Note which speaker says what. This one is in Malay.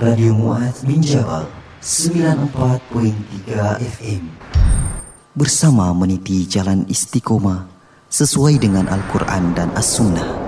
Speaker 1: Radio Mu'adz bin Jabal 94.3 FM. Bersama meniti jalan istiqomah sesuai dengan Al-Quran dan As-Sunnah.